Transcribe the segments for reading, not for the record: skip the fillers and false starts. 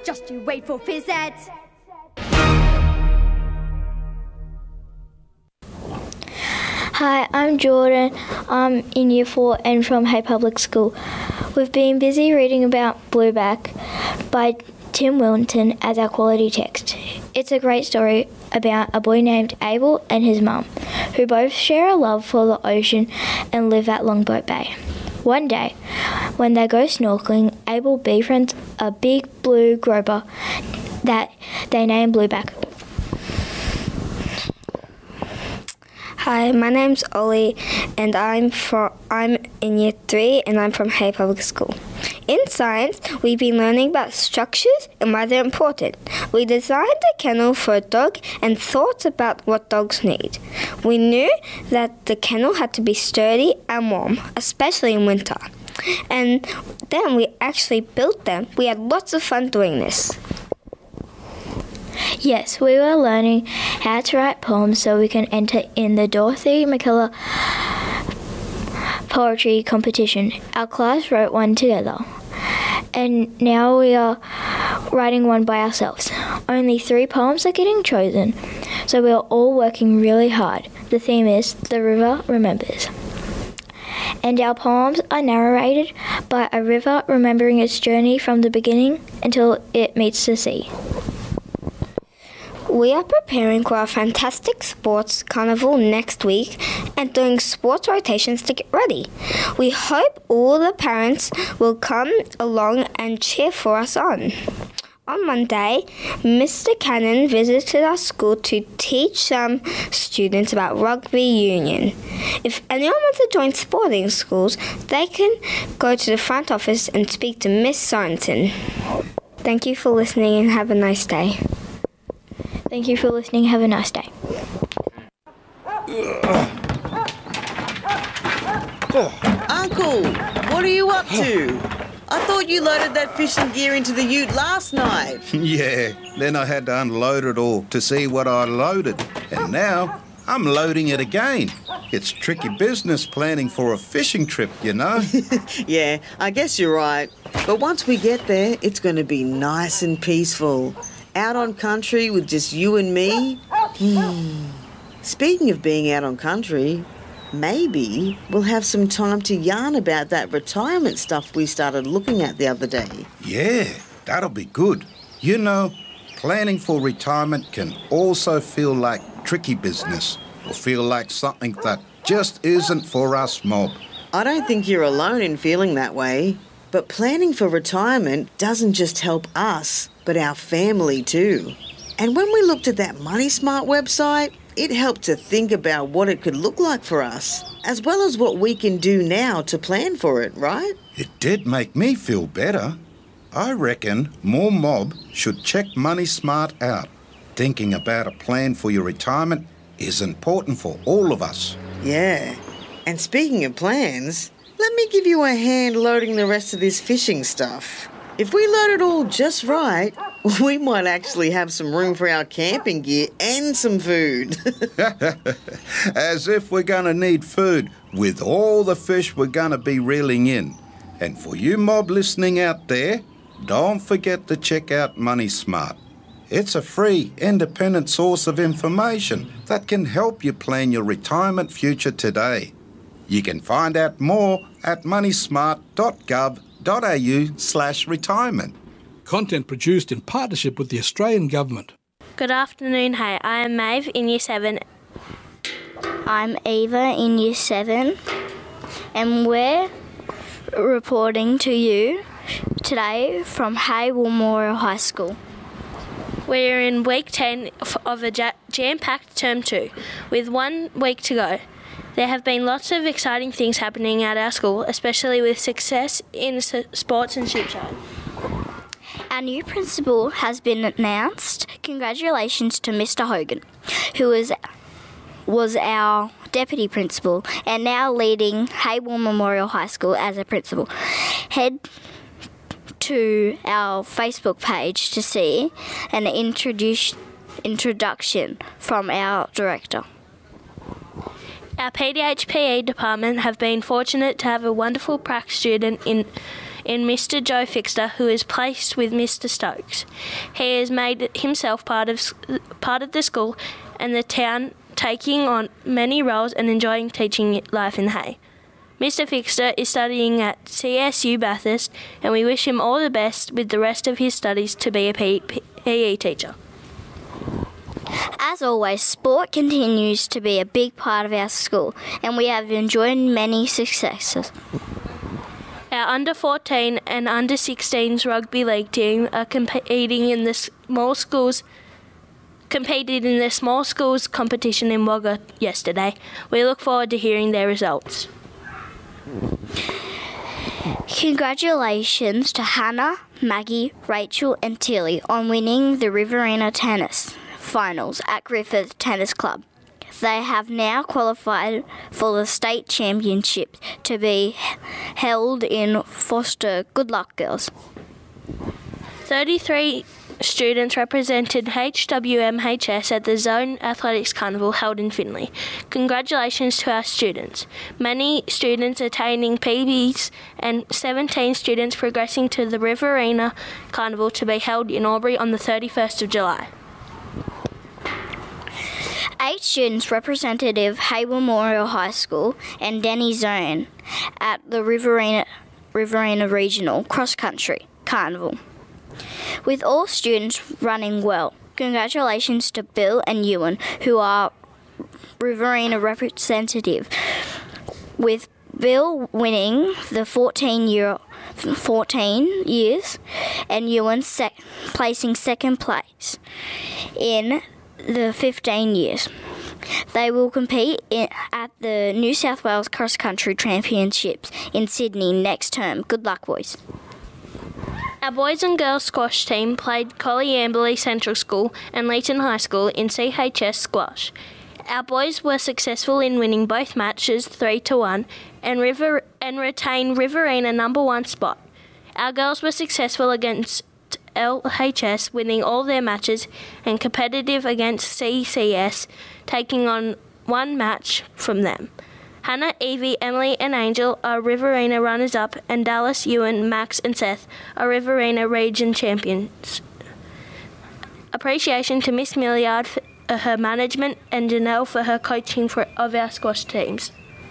Just you wait for Phys Ed. Hi, I'm Jordan. I'm in Year 4 and from Hay Public School. We've been busy reading about Blueback by Tim Wilton as our quality text. It's a great story about a boy named Abel and his mum, who both share a love for the ocean and live at Longboat Bay. One day, when they go snorkeling, Abel befriends a big blue groper that they name Blueback. Hi, my name's Ollie and I'm in Year 3 and I'm from Hay Public School. In science, we've been learning about structures and why they're important. We designed a kennel for a dog and thought about what dogs need. We knew that the kennel had to be sturdy and warm, especially in winter. And then we actually built them. We had lots of fun doing this. Yes, we were learning how to write poems so we can enter in the Dorothy McKellar poetry competition. Our class wrote one together, and now we are writing one by ourselves. Only 3 poems are getting chosen, so we are all working really hard. The theme is The River Remembers. And our poems are narrated by a river remembering its journey from the beginning until it meets the sea. We are preparing for our fantastic sports carnival next week and doing sports rotations to get ready. We hope all the parents will come along and cheer for us on. On Monday, Mr. Cannon visited our school to teach some students about rugby union. If anyone wants to join sporting schools, they can go to the front office and speak to Miss Sorensen. Thank you for listening and have a nice day. Thank you for listening. Have a nice day. Uncle, what are you up to? I thought you loaded that fishing gear into the ute last night. Yeah, then I had to unload it all to see what I loaded. And now I'm loading it again. It's tricky business planning for a fishing trip, you know. Yeah, I guess you're right. But once we get there, it's going to be nice and peaceful. Out on country with just you and me? Speaking of being out on country, maybe we'll have some time to yarn about that retirement stuff we started looking at the other day. Yeah, that'll be good. You know, planning for retirement can also feel like tricky business or feel like something that just isn't for us, Mob. I don't think you're alone in feeling that way. But planning for retirement doesn't just help us, but our family too. And when we looked at that Money Smart website, it helped to think about what it could look like for us, as well as what we can do now to plan for it, right? It did make me feel better. I reckon more Mob should check Money Smart out. Thinking about a plan for your retirement is important for all of us. Yeah. And speaking of plans, let me give you a hand loading the rest of this fishing stuff. If we load it all just right, we might actually have some room for our camping gear and some food. As if we're going to need food with all the fish we're going to be reeling in. And for you Mob listening out there, don't forget to check out Money Smart. It's a free, independent source of information that can help you plan your retirement future today. You can find out more at moneysmart.gov.au/retirement. Content produced in partnership with the Australian Government. Good afternoon, hey. I am Maeve in Year 7. I'm Eva in Year 7, and we're reporting to you today from Hay Memorial High School. We're in week 10 of a jam-packed term 2, with 1 week to go. There have been lots of exciting things happening at our school, especially with success in sports and sheepshine. Our new principal has been announced. Congratulations to Mr. Hogan, who was our deputy principal and now leading Hayward Memorial High School as a principal. Head to our Facebook page to see an introduction from our director. Our PDHPE department have been fortunate to have a wonderful prac student in Mr. Joe Fixter, who is placed with Mr. Stokes. He has made himself part of the school and the town, taking on many roles and enjoying teaching life in Hay. Mr. Fixter is studying at CSU Bathurst, and we wish him all the best with the rest of his studies to be a PE teacher. As always, sport continues to be a big part of our school, and we have enjoyed many successes. Our under-14 and under-16s rugby league team are competed in the small schools competition in Wagga yesterday. We look forward to hearing their results. Congratulations to Hannah, Maggie, Rachel and Tilly on winning the Riverina Tennis Finals at Griffith Tennis Club. They have now qualified for the state championship to be held in Foster. Good luck, girls. 33 students represented HWMHS at the Zone Athletics Carnival held in Finley. Congratulations to our students. Many students attaining PBs and 17 students progressing to the Riverina Carnival to be held in Albury on the 31st of July. 8 students represented Hay Memorial High School and Denny Zone at the Riverina Regional Cross Country Carnival, with all students running well. Congratulations to Bill and Ewan, who are Riverina representative, with Bill winning the 14 years and Ewan placing second place in the 15 years. They will compete at the New South Wales Cross Country Championships in Sydney next term. Good luck, boys. Our boys and girls squash team played Collyamberley Central School and Leeton High School in CHS squash. Our boys were successful in winning both matches 3-1 and retain Riverina #1 spot. Our girls were successful against LHS, winning all their matches, and competitive against CCS, taking on one match from them. Hannah, Evie, Emily and Angel are Riverina runners-up, and Dallas, Ewan, Max and Seth are Riverina region champions. Appreciation to Miss Milliard for her management and Janelle for her coaching of our squash teams.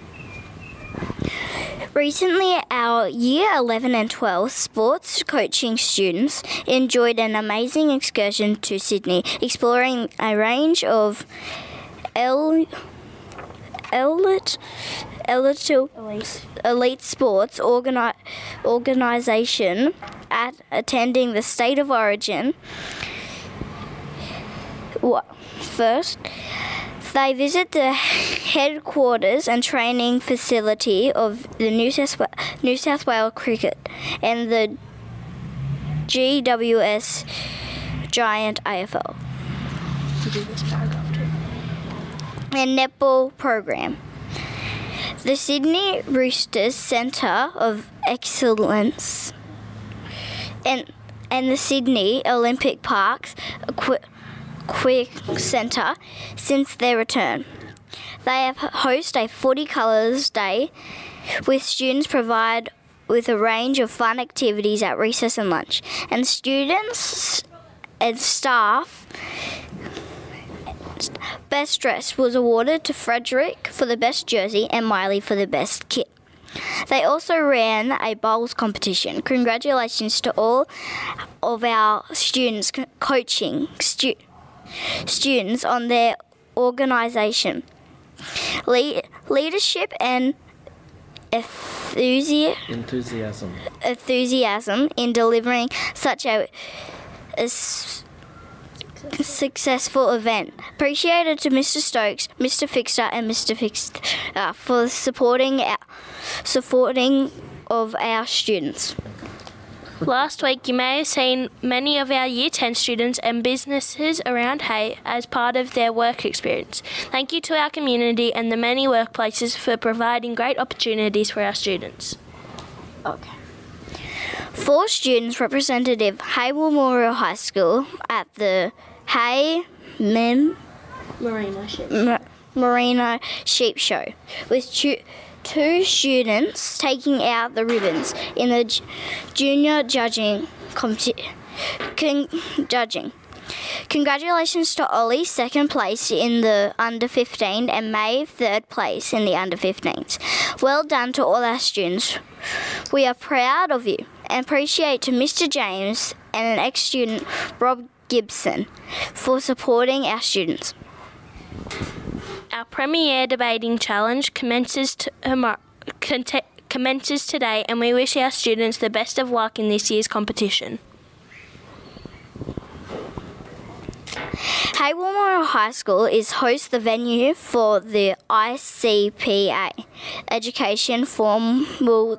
Recently, our Year 11 and 12 sports coaching students enjoyed an amazing excursion to Sydney, exploring a range of elite sports organisation at attending the State of Origin. First, they visit the headquarters and training facility of the New South Wales Cricket and the GWS Giant AFL and netball program. The Sydney Roosters Centre of Excellence and the Sydney Olympic Parks Quick Centre since their return. They have host a Footy Colours Day with students provide with a range of fun activities at recess and lunch, and students and staff. Best dress was awarded to Frederick for the best jersey and Miley for the best kit. They also ran a bowls competition. Congratulations to all of our students coaching students on their organisation, leadership and enthusiasm in delivering such a successful event. Appreciated to Mr. Stokes, Mr. Fixter and Mr. Fixter for supporting of our students. Last week, you may have seen many of our Year 10 students and businesses around Hay as part of their work experience. Thank you to our community and the many workplaces for providing great opportunities for our students. Okay. 4 students represented Hay Memorial High School at the Hay Merino Sheep Show, with two students taking out the ribbons in the junior judging judging. Congratulations to Ollie, 2nd place in the under-15, and Maeve, 3rd place in the under-15s. Well done to all our students. We are proud of you and appreciate to Mr. James and an ex-student, Rob Gibson, for supporting our students. Our Premier Debating Challenge commences today, and we wish our students the best of luck in this year's competition. Hayward Memorial High School is host the venue for the ICPA Education Formal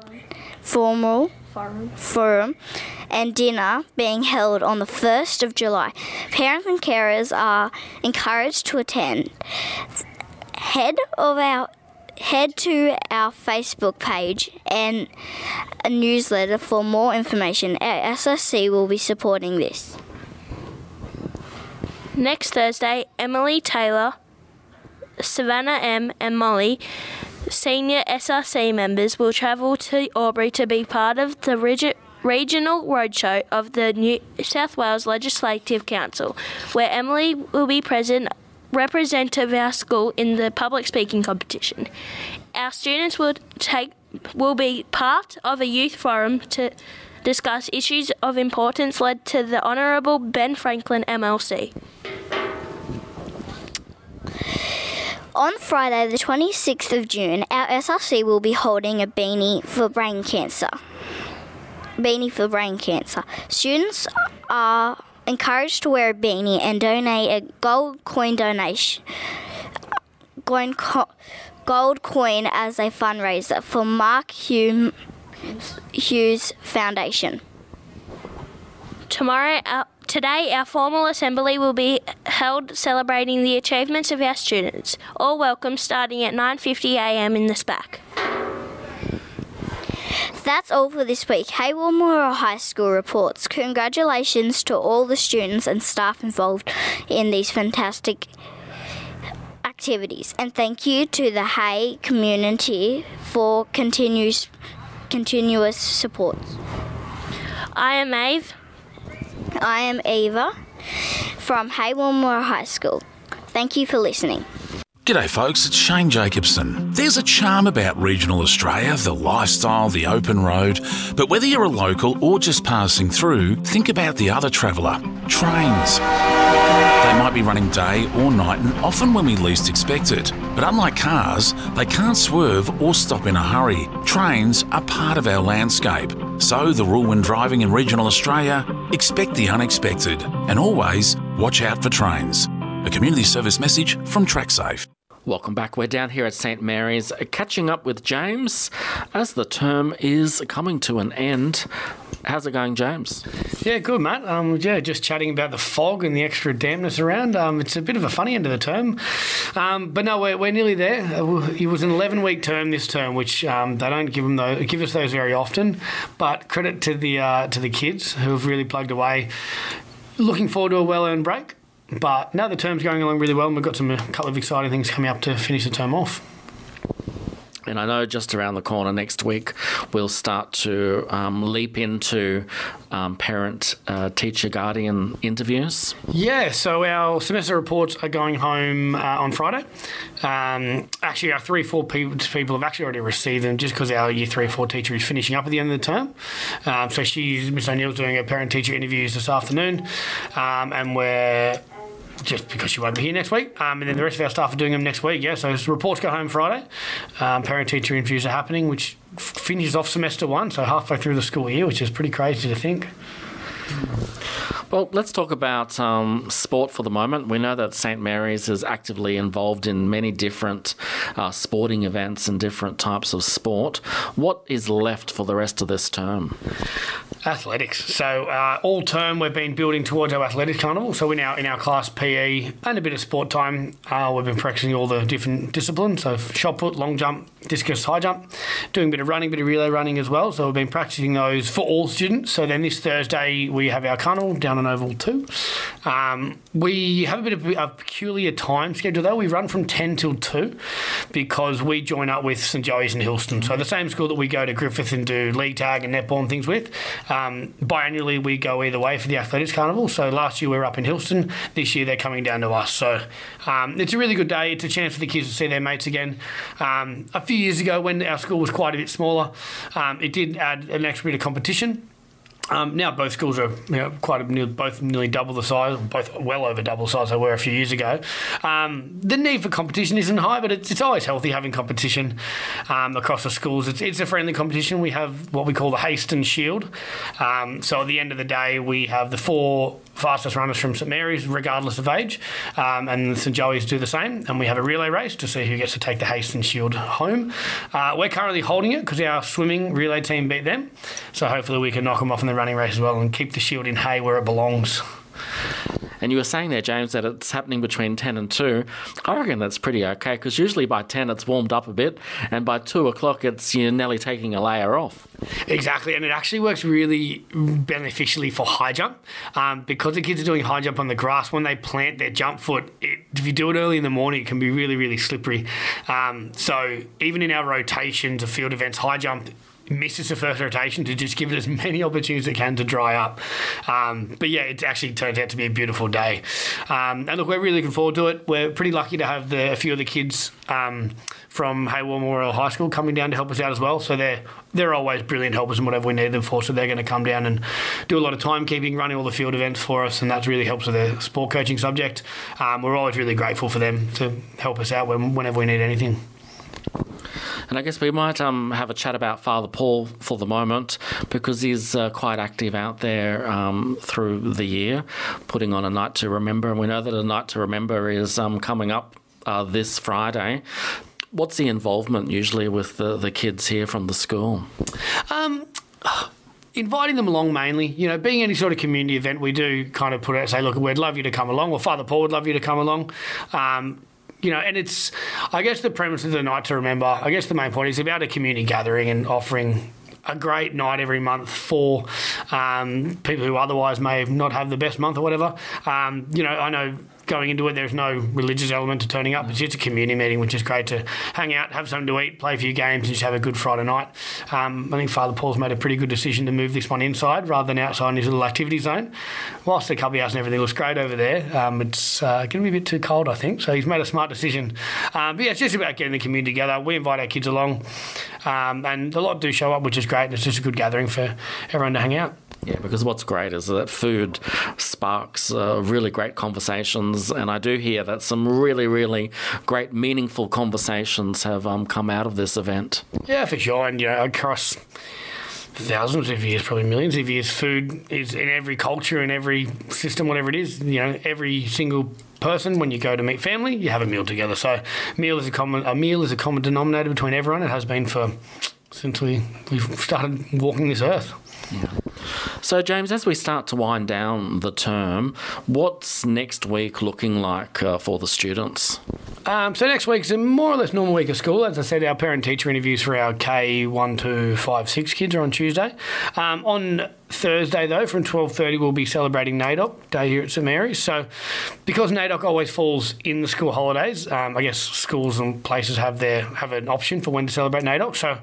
Forum and dinner being held on the 1st of July. Parents and carers are encouraged to attend. Head to our Facebook page and a newsletter for more information. Our SRC will be supporting this. Next Thursday, Emily Taylor, Savannah M and Molly, senior SRC members, will travel to Albury to be part of the regional roadshow of the New South Wales Legislative Council, where Emily will be representative of our school in the public speaking competition. Our students will be part of a youth forum to discuss issues of importance led to the Honourable Ben Franklin MLC. On Friday, the 26th of June, our SRC will be holding a Beanie for Brain Cancer. Students are encouraged to wear a beanie and donate a gold coin as a fundraiser for Mark Hughes Foundation. Today, our formal assembly will be held celebrating the achievements of our students. All welcome, starting at 9:50am in the SPAC. That's all for this week. Hayward Memorial High School reports. Congratulations to all the students and staff involved in these fantastic activities, and thank you to the Hay community for continuous support. I am Maeve. I am Eva from Hayward Memorial High School. Thank you for listening. G'day folks, it's Shane Jacobson. There's a charm about regional Australia, the lifestyle, the open road, but whether you're a local or just passing through, think about the other traveller, trains. They might be running day or night and often when we least expect it. But unlike cars, they can't swerve or stop in a hurry. Trains are part of our landscape. So the rule when driving in regional Australia, expect the unexpected and always watch out for trains. A community service message from TrackSafe. Welcome back. We're down here at St Mary's catching up with James as the term is coming to an end. How's it going, James? Yeah, good, Matt. Just chatting about the fog and the extra dampness around. It's a bit of a funny end of the term. But no, we're nearly there. It was an 11-week term this term, which they don't give us those very often. But credit to the kids who have really plugged away. Looking forward to a well-earned break. But now the term's going along really well, and we've got a couple of exciting things coming up to finish the term off. And I know just around the corner next week we'll start to leap into parent-teacher guardian interviews. Yeah, so our semester reports are going home on Friday. Actually, our 3-4 people have actually already received them just because our Year 3-4 teacher is finishing up at the end of the term. So Miss O'Neill's doing her parent-teacher interviews this afternoon, and we're... just because she won't be here next week. And then the rest of our staff are doing them next week, yeah. So reports go home Friday. Parent-teacher interviews are happening, which finishes off semester 1, so halfway through the school year, which is pretty crazy to think. Well, let's talk about sport for the moment. We know that St Mary's is actively involved in many different sporting events and different types of sport. What is left for the rest of this term? Athletics. So all term we've been building towards our athletics carnival. So in our class PE and a bit of sport time, we've been practicing all the different disciplines. So shot put, long jump, discus high jump, doing a bit of running, a bit of relay running as well. So we've been practicing those for all students. So then this Thursday we have our carnival down on Oval 2. We have a bit of a peculiar time schedule though. We run from 10 till 2 because we join up with St Joey's in Hillston. So the same school that we go to Griffith and do league tag and netball and things with. Biannually we go either way for the athletics carnival. So last year we were up in Hillston. This year they're coming down to us. So it's a really good day. It's a chance for the kids to see their mates again. A few years ago when our school was quite a bit smaller, it did add an extra bit of competition. Now both schools are both nearly double the size, both well over double the size they were a few years ago. The need for competition isn't high, but it's always healthy having competition across the schools. It's a friendly competition. We have what we call the Haston Shield. So at the end of the day, we have the 4 fastest runners from St Mary's, regardless of age, and St Joey's do the same. And we have a relay race to see who gets to take the Haston Shield home. We're currently holding it because our swimming relay team beat them. So hopefully we can knock them off in the running race as well and keep the shield in Hay where it belongs. And you were saying there, James, that it's happening between 10 and 2. I reckon that's pretty okay because usually by 10 it's warmed up a bit and by 2 o'clock it's nearly taking a layer off. Exactly, and it actually works really beneficially for high jump because the kids are doing high jump on the grass. When they plant their jump foot, if you do it early in the morning, it can be really, really slippery. So even in our rotations of field events, high jump misses the first rotation to just give it as many opportunities as it can to dry up. But yeah, it actually turns out to be a beautiful day. And look, we're really looking forward to it. We're pretty lucky to have a few of the kids from Hayward Memorial High School coming down to help us out as well. So they're always brilliant helpers in whatever we need them for. So they're going to come down and do a lot of timekeeping, running all the field events for us, and that really helps with their sport coaching subject. We're always really grateful for them to help us out whenever we need anything. And I guess we might have a chat about Father Paul for the moment because he's quite active out there through the year, putting on a Night to Remember. And we know that a Night to Remember is coming up this Friday. What's the involvement usually with the kids here from the school? Inviting them along mainly. Being any sort of community event, we do kind of put out and say, look, we'd love you to come along, or Father Paul would love you to come along. And it's, I guess the premise of the Night to Remember, I guess the main point is about a community gathering and offering a great night every month for people who otherwise may not have the best month or whatever. I know going into it, there's no religious element to turning up. It's just a community meeting, which is great to hang out, have something to eat, play a few games, and just have a good Friday night. I think Father Paul's made a pretty good decision to move this one inside rather than outside in his little activity zone. Whilst the cubby house and everything looks great over there, it's going to be a bit too cold, I think. So he's made a smart decision. But yeah, it's just about getting the community together. We invite our kids along, and a lot do show up, which is great. And it's just a good gathering for everyone to hang out. Yeah, because what's great is that food sparks really great conversations, and I do hear that some really, really great, meaningful conversations have come out of this event. Yeah, for sure, and across thousands of years, probably millions of years, food is in every culture, in every system, whatever it is. Every single person, when you go to meet family, you have a meal together. So, a meal is a common denominator between everyone. It has been since we've started walking this earth. Yeah. So, James, as we start to wind down the term, what's next week looking like for the students? So next week's a more or less normal week of school. As I said, our parent-teacher interviews for our K1, 2, 5, 6 kids are on Tuesday. On Thursday, though, from 12:30, we'll be celebrating NAIDOC Day here at St Mary's. So because NAIDOC always falls in the school holidays, I guess schools and places have an option for when to celebrate NAIDOC. So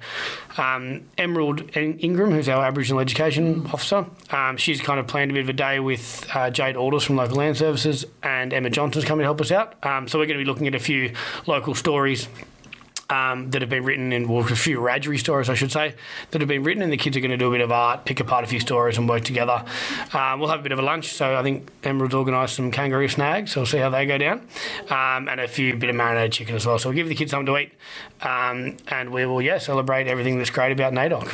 Emerald Ingram, who's our Aboriginal Education Officer, she's kind of planned a bit of a day with Jade Alders from Local Land Services, and Emma Johnson's coming to help us out. So we're going to be looking at a few local stories that have been written, a few Wiradjuri stories, I should say, that have been written, and the kids are going to do a bit of art, pick apart a few stories and work together. We'll have a bit of a lunch, so I think Emerald's organised some kangaroo snags, so we'll see how they go down, and a bit of marinated chicken as well. So we'll give the kids something to eat, and we will, celebrate everything that's great about NAIDOC.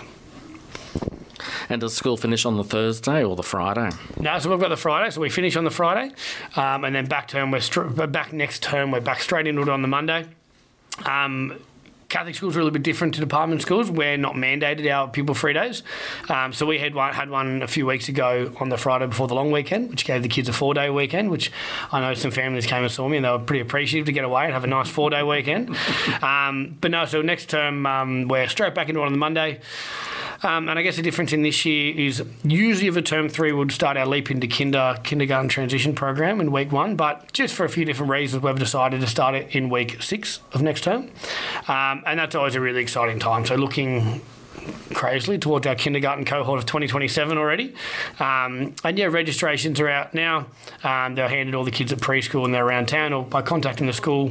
And does school finish on the Thursday or the Friday? No, so we've got the Friday, so we finish on the Friday, and then back next term, we're back straight into it on the Monday. Catholic schools are a little bit different to department schools. We're not mandated our pupil-free days. So we had one a few weeks ago on the Friday before the long weekend, which gave the kids a 4-day weekend, which I know some families came and saw me and they were pretty appreciative to get away and have a nice 4-day weekend. But no, so next term we're straight back into it on the Monday. And I guess the difference in this year is usually for term 3 we'd start our leap into kindergarten transition program in week 1, but just for a few different reasons we've decided to start it in week 6 of next term. And that's always a really exciting time. So looking crazily towards our kindergarten cohort of 2027 already. And yeah, registrations are out now. They're handed all the kids at preschool and they're around town, or by contacting the school,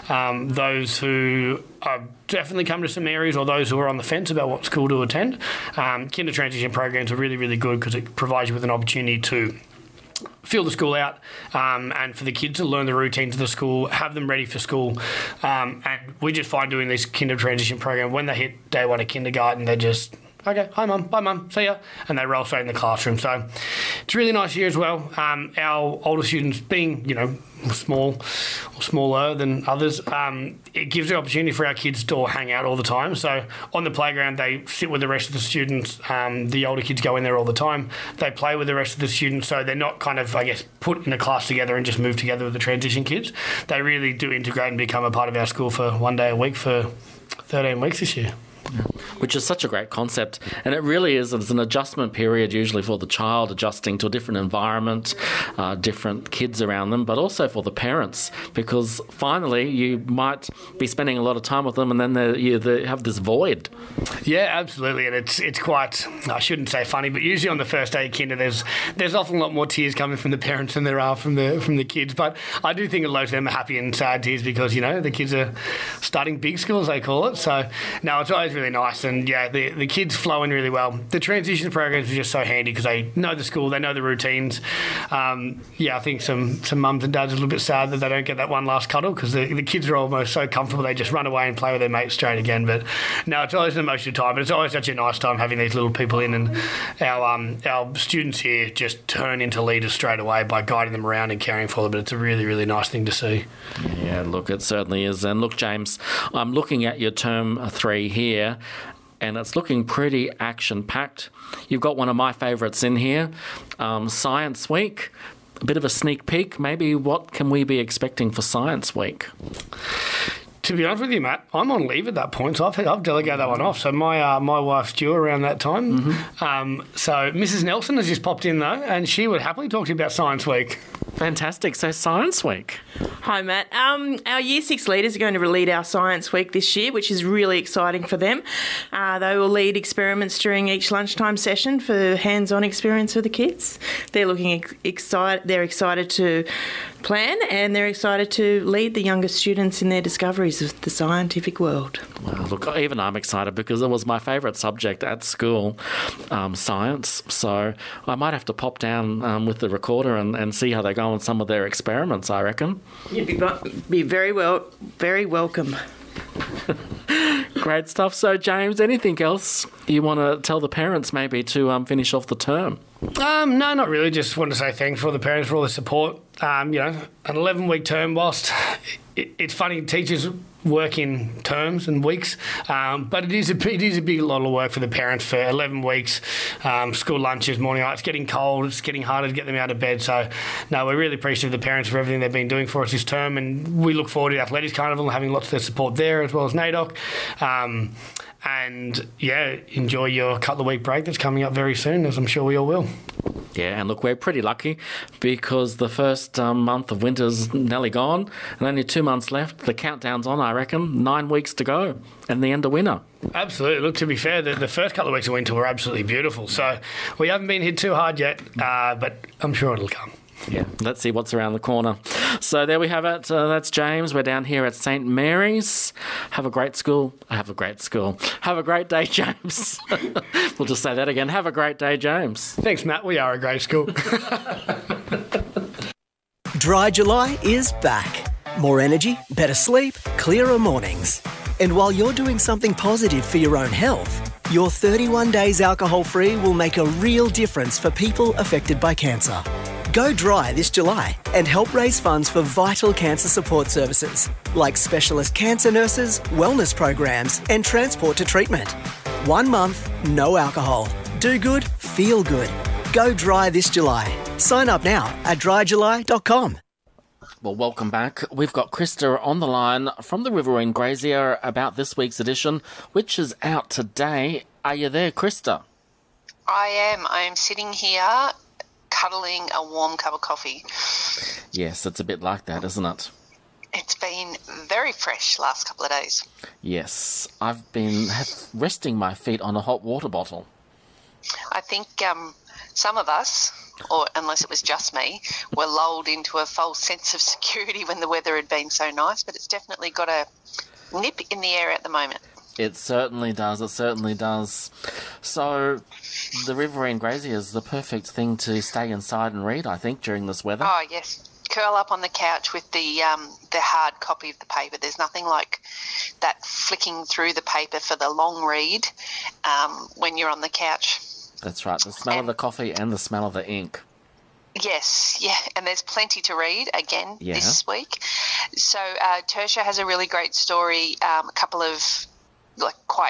those who are definitely come to some areas or those who are on the fence about what school to attend. Kinder transition programs are really, really good because it provides you with an opportunity to fill the school out and for the kids to learn the routines of the school, have them ready for school. And we just find doing this kinder transition program, when they hit day 1 of kindergarten, they're just, okay, hi mum, bye mum, see ya, and they roll straight in the classroom. So it's a really nice year as well. Our older students being, small or smaller than others, it gives the opportunity for our kids to all hang out all the time. So on the playground, they sit with the rest of the students. The older kids go in there all the time. They play with the rest of the students, so they're not kind of, put in a class together and just move together with the transition kids. They really do integrate and become a part of our school for 1 day a week for 13 weeks this year. Which is such a great concept, and it really is. It's an adjustment period usually for the child, adjusting to a different environment, different kids around them, but also for the parents, because finally you might be spending a lot of time with them and then they have this void. Yeah, absolutely, and it's quite, I shouldn't say funny, but usually on the first day of kinder there's often a lot more tears coming from the parents than there are from the kids, but I do think a lot of them are happy and sad tears because, the kids are starting big school, as they call it. So no, it's always really nice, and yeah, the kids flow in really well. The transition programs are just so handy because they know the school, they know the routines. I think some mums and dads are a little bit sad that they don't get that one last cuddle because the kids are almost so comfortable they just run away and play with their mates straight again. But no, it's always an emotional time, but it's always such a nice time having these little people in, and our students here just turn into leaders straight away by guiding them around and caring for them. But it's a really, really nice thing to see. Yeah, look, it certainly is. And look, James, I'm looking at your term 3 here, and it's looking pretty action-packed. You've got one of my favourites in here, Science Week. A bit of a sneak peek. Maybe what can we be expecting for Science Week? To be honest with you, Matt, I'm on leave at that point, so I've delegated that one off. So my wife's due around that time. Mm-hmm. So Mrs. Nelson has just popped in, though, and she would happily talk to you about Science Week. Fantastic. So Science Week. Hi, Matt. Our Year 6 leaders are going to lead our Science Week this year, which is really exciting for them. They will lead experiments during each lunchtime session for hands-on experience for the kids. They're looking excited. They're excited to plan, and they're excited to lead the younger students in their discoveries of the scientific world. Well, look, even I'm excited because it was my favourite subject at school, science. So I might have to pop down with the recorder and see how they go on some of their experiments, I reckon. You'd be very welcome. Great stuff. So, James, anything else you want to tell the parents maybe to finish off the term? No, not really. Just want to say thanks for all the parents for all the support. An 11-week term, whilst it's funny, teachers work in terms and weeks, but it is a big lot of work for the parents for 11 weeks, school lunches, morning night. It's getting cold, it's getting harder to get them out of bed. So, no, we're really appreciative of the parents for everything they've been doing for us this term, and we look forward to the Athletics Carnival and having lots of their support there as well as NAIDOC. And, yeah, enjoy your couple of week break that's coming up very soon, as I'm sure we all will. Yeah, and look, we're pretty lucky because the first month of winter's nearly gone and only 2 months left. The countdown's on, I reckon. 9 weeks to go and the end of winter. Absolutely. Look, to be fair, the first couple of weeks of winter were absolutely beautiful. So we haven't been hit too hard yet, but I'm sure it'll come. Yeah, let's see what's around the corner. So there we have it. That's James. We're down here at St Mary's. Have a great school. Have a great school. Have a great day, James. We'll just say that again. Have a great day, James. Thanks, Matt. We are a great school. Dry July is back. More energy, better sleep, clearer mornings. And while you're doing something positive for your own health, your 31 days alcohol-free will make a real difference for people affected by cancer. Go dry this July and help raise funds for vital cancer support services like specialist cancer nurses, wellness programs and transport to treatment. 1 month, no alcohol. Do good, feel good. Go dry this July. Sign up now at dryjuly.com. Well, welcome back. We've got Krista on the line from the Riverine Grazier about this week's edition, which is out today. Are you there, Krista? I am. I am sitting here cuddling a warm cup of coffee. Yes, it's a bit like that, isn't it? It's been very fresh last couple of days. Yes, I've been resting my feet on a hot water bottle. I think some of us, or unless it was just me, were lulled into a false sense of security when the weather had been so nice, but it's definitely got a nip in the air at the moment. It certainly does, it certainly does. So the Riverine Grazier is the perfect thing to stay inside and read, I think, during this weather. Oh, yes. Curl up on the couch with the hard copy of the paper. There's nothing like that flicking through the paper for the long read when you're on the couch. That's right, the smell of the coffee and the smell of the ink. Yes, yeah, and there's plenty to read again this week. So Tertia has a really great story, a couple of quite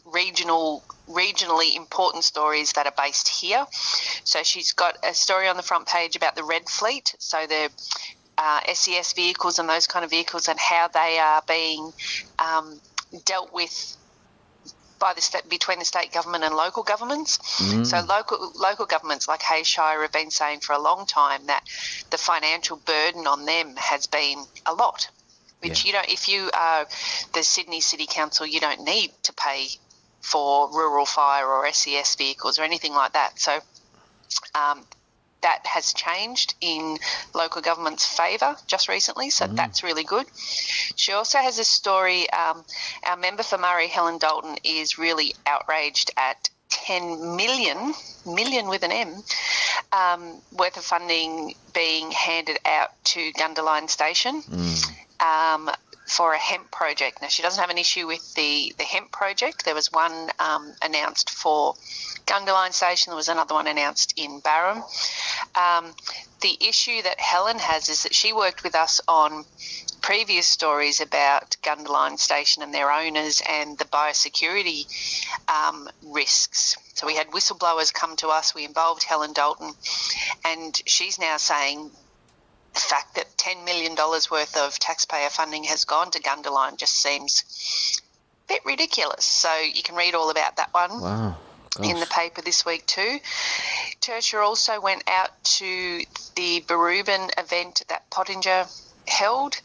regionally important stories that are based here. So she's got a story on the front page about the Red Fleet, so the SES vehicles and those kind of vehicles and how they are being dealt with by between the state government and local governments. So local governments like Hayshire have been saying for a long time that the financial burden on them has been a lot, which you don't, if you are the Sydney City Council, you don't need to pay for rural fire or SES vehicles or anything like that. So that has changed in local government's favour just recently, so that's really good. She also has a story, our member for Murray, Helen Dalton, is really outraged at 10 million with an M, worth of funding being handed out to Gundaline Station for a hemp project. Now, she doesn't have an issue with the hemp project. There was one announced for Gundaline Station. There was another one announced in Barham. The issue that Helen has is that she worked with us on previous stories about Gundaline Station and their owners and the biosecurity risks. So we had whistleblowers come to us. We involved Helen Dalton, and she's now saying the fact that $10 million worth of taxpayer funding has gone to Gundaline just seems a bit ridiculous. So you can read all about that one. Wow. In the paper this week too. Tertia also went out to the Barubin event that Pottinger held,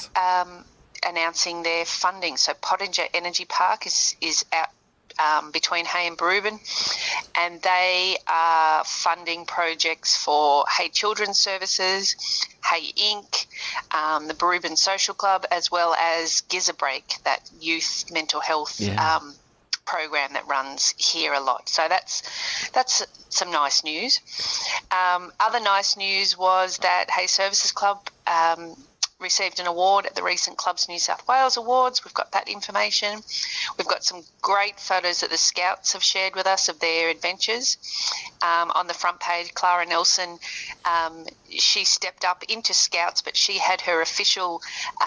announcing their funding. So Pottinger Energy Park is out between Hay and Barubin, and they are funding projects for Hay Children's Services, Hay Inc., the Barubin Social Club, as well as Giza Break, that youth mental health program that runs here a lot. So that's some nice news. Other nice news was that Hay Services Club received an award at the recent Clubs New South Wales Awards. We've got that information. We've got some great photos that the Scouts have shared with us of their adventures. On the front page, Clara Nelson, she stepped up into Scouts, but she had her official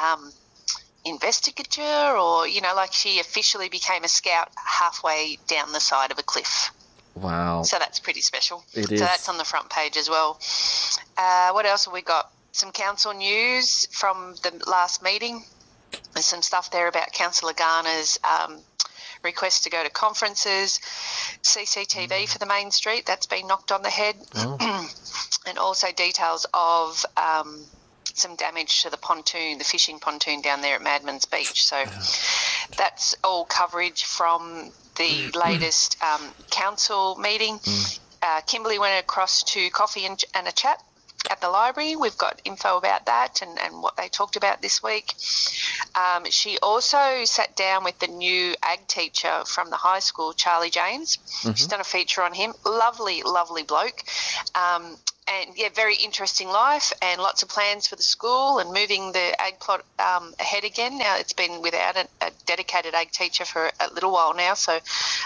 investigator, or she officially became a Scout halfway down the side of a cliff. Wow. So that's pretty special. It is. So that's on the front page as well. What else have we got? Some council news from the last meeting. There's some stuff there about Councillor Garner's request to go to conferences, CCTV for the main street, that's been knocked on the head, and also details of some damage to the pontoon, the fishing pontoon down there at Madman's Beach. So that's all coverage from the latest council meeting. Kimberly went across to coffee and a chat at the library. We've got info about that and what they talked about this week. She also sat down with the new ag teacher from the high school, Charlie James. She's done a feature on him. Lovely, lovely bloke. And, very interesting life and lots of plans for the school and moving the ag plot ahead again. Now, it's been without a dedicated ag teacher for a little while now, so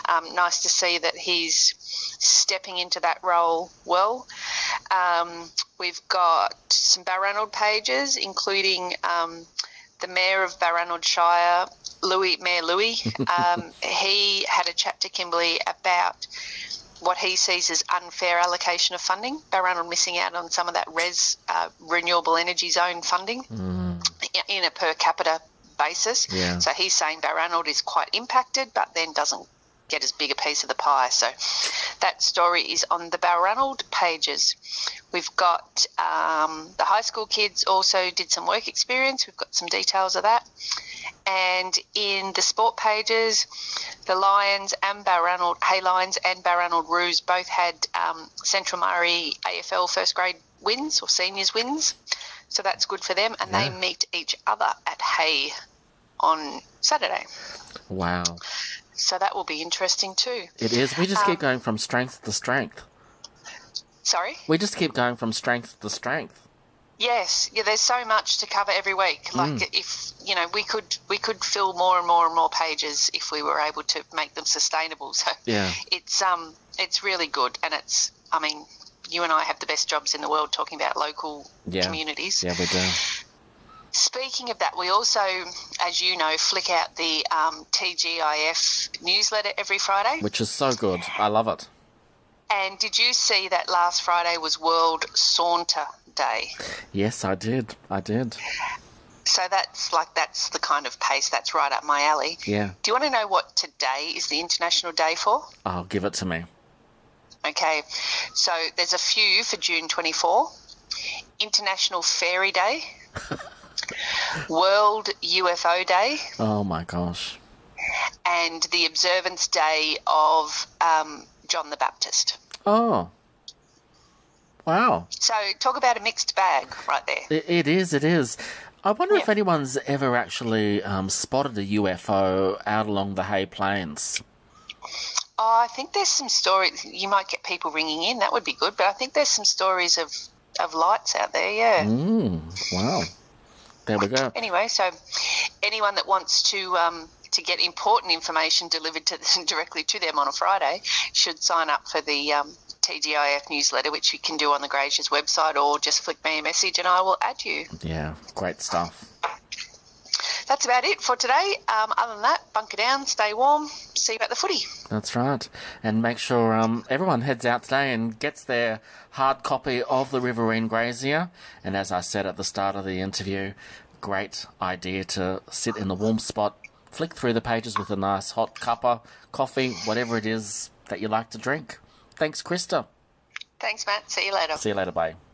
nice to see that he's stepping into that role well. We've got some Balranald pages, including the Mayor of Balranald Shire, Mayor Louis. He had a chat to Kimberley about what he sees as unfair allocation of funding. Balranald missing out on some of that renewable energy zone funding in a per capita basis. Yeah. So he's saying Balranald is quite impacted, but then doesn't get as big a piece of the pie. So that story is on the Balranald pages. We've got the high school kids also did some work experience. We've got some details of that. And in the sport pages, the Lions and Balranald, Hay Lions and Balranald Roos both had Central Murray AFL first grade wins or seniors wins. So that's good for them. And they meet each other at Hay on Saturday. Wow. So that will be interesting too. It is. We just keep going from strength to strength. Sorry? We just keep going from strength to strength. Yes. Yeah, there's so much to cover every week. Like if, we could fill more and more and more pages if we were able to make them sustainable. So it's really good, and you and I have the best jobs in the world talking about local communities. Yeah, we do. Speaking of that, we also, as you know, flick out the TGIF newsletter every Friday. Which is so good. I love it. And did you see that last Friday was World Saunter Day? Yes, I did. So that's the kind of pace that's right up my alley. Yeah. Do you want to know what today is the International Day for? Oh, give it to me. Okay. So there's a few for June 24. International Fairy Day. World UFO Day. Oh, my gosh. And the observance day of John the Baptist. Oh. Wow. So talk about a mixed bag right there. It is. I wonder if anyone's ever actually spotted a UFO out along the Hay Plains. Oh, I think there's some stories. You might get people ringing in. That would be good. But I think there's some stories of lights out there, yeah. Wow. There we go. Anyway, so anyone that wants to get important information delivered directly to them on a Friday should sign up for the TGIF newsletter, which you can do on the Grazier's website, or just flick me a message and I will add you. Yeah, great stuff. That's about it for today. Other than that, bunker down, stay warm, see you at the footy. That's right. And make sure everyone heads out today and gets their hard copy of the Riverine Grazier. And as I said at the start of the interview, great idea to sit in the warm spot, flick through the pages with a nice hot cuppa, coffee, whatever it is that you like to drink. Thanks, Krista. Thanks, Matt. See you later. See you later, bye.